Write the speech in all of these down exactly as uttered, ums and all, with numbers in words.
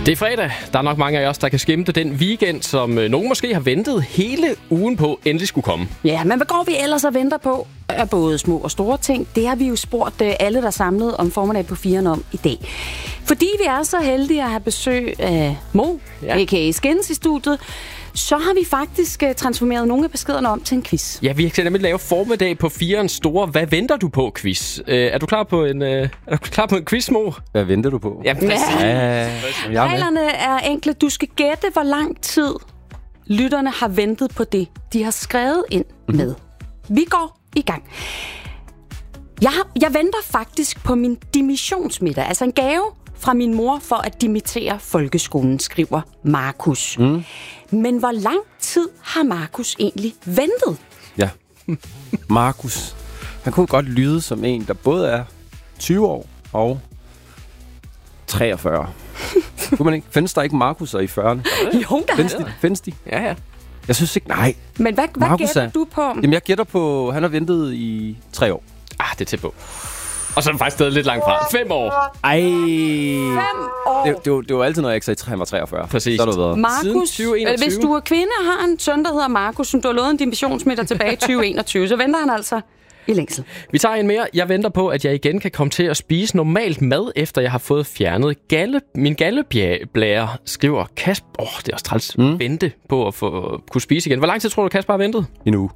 Det er fredag. Der er nok mange af os, der kan skimte den weekend, som øh, nogen måske har ventet hele ugen på, endelig skulle komme. Ja, men hvad går vi ellers og venter på? Af både små og store ting. Det har vi jo spurgt øh, alle, der er samlet om formiddag på firen om i dag. Fordi vi er så heldige at have besøg af Mo, ja. a k a. Skins i studiet, så har vi faktisk uh, transformeret nogle af beskederne om til en quiz. Ja, vi kan nemlig lave formiddag på firens store Hvad venter du på quiz. Uh, er du klar på en uh, er du klar på en quiz, Mo? Hvad venter du på? Ja, præcis. Ja. Ja, reglerne er enkle. Du skal gætte, hvor lang tid lytterne har ventet på det, de har skrevet ind med. Vi går i gang. Jeg, har, jeg venter faktisk på min dimissionsmiddag, altså en gave fra min mor for at dimittere folkeskolen, skriver Markus. Mm. Men hvor lang tid har Markus egentlig ventet? Ja. Markus. Han kunne godt lyde som en, der både er tyve år og treogfyrre. Kunne man ikke? Findes der ikke Markus'er i fyrrerne? Jo, der Findes de? Findes de? Ja, ja. Jeg synes ikke, nej. Men hvad, hvad gætter er, du på? Jamen, jeg gætter på, han har ventet i tre år. Ah, det er tæt på. Og så er det faktisk stadig lidt langt fra. Fem år. Ej. Fem år. Det, det, var, det var altid, når jeg ikke sagde, at han var treogfyrre. Præcis. Så har du været. Markus, tyve enogtyve. hvis du er kvinde og har en søn, der hedder Markus, som du har lovet en dimissionsmiddag tilbage i tyve enogtyve, så venter han altså i længsel. Vi tager en mere. Jeg venter på, at jeg igen kan komme til at spise normalt mad, efter jeg har fået fjernet galle, min galleblære, skriver Kasper. Åh, oh, det er også træls. Mm. Vente på at få, kunne spise igen. Hvor lang tid tror du, Kasper har ventet? En uge.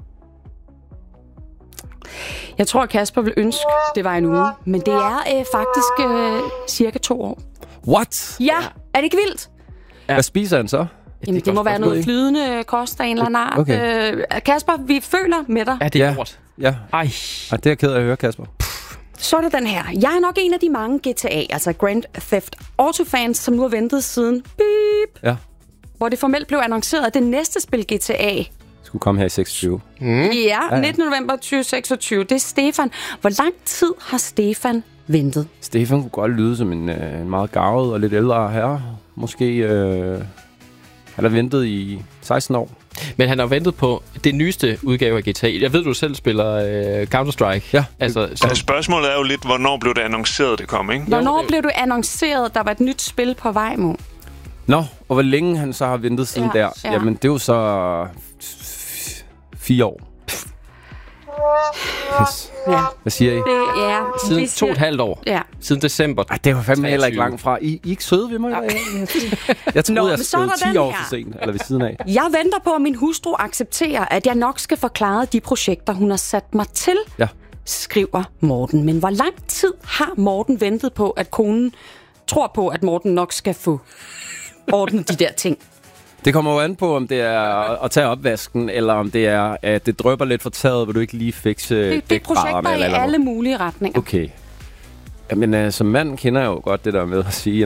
Jeg tror, Kasper vil ønske, det var en uge. Men det er øh, faktisk øh, cirka to år. What? Ja, er det ikke vildt? Ja. Hvad spiser han så? Jamen, det må være noget flydende kost af en eller anden art. Okay. Øh, Kasper, vi føler med dig. Ja, det er ja. hårdt. Ja. Ej. Ej, det er jeg ked af at høre, Kasper. Så er det den her. Jeg er nok en af de mange G T A, altså Grand Theft Auto-fans, som nu har ventet siden beep, Ja. hvor det formelt blev annonceret, at det næste spil G T A Skulle komme her i seksogtyve. Mm. Ja, ja, nittende november tyve seksogtyve. Det er Stefan. Hvor lang tid har Stefan ventet? Stefan kunne godt lyde som en, øh, en meget garvet og lidt ældre herre. Måske øh, han har ventet i seksten år. Men han har ventet på det nyeste udgave af G T A. Jeg ved, du selv spiller øh, Counter-Strike. Ja. Altså, så... altså, spørgsmålet er jo lidt, hvornår blev det annonceret, det kom, ikke? Hvornår blev du annonceret, der var et nyt spil på vej, Mo? Nå, og hvor længe han så har ventet siden ja, der? Ja. Jamen, det er jo så fire år. Yes. Ja. Hvad siger I? Det er... Siden det siger... to og et halvt år. Ja. Siden december. Ej, det var fandme heller ikke langt fra. I, I er ikke søde ved mig? Ja. Jeg troede, Nå, jeg stod ti år for sent, eller ved siden af. Jeg venter på, at min hustru accepterer, at jeg nok skal forklare de projekter, hun har sat mig til, ja. skriver Morten. Men hvor lang tid har Morten ventet på, at konen tror på, at Morten nok skal få ordnet de der ting? Det kommer jo an på, om det er at tage opvasken, eller om det er, at det drypper lidt fra taget, hvor du ikke lige fikse det, det er projekter eller, i eller alle mulige retninger. Okay. Jamen, uh, som mand kender jeg jo godt det der med at sige,